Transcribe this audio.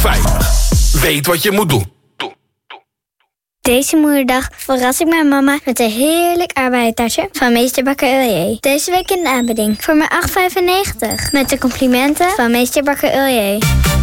veilig. Weet wat je moet doen. Deze moederdag verras ik mijn mama met een heerlijk arbeidertasje van Meester Bakker Uljee. Deze week in de aanbieding voor maar €8,95. Met de complimenten van Meester Bakker Uljee.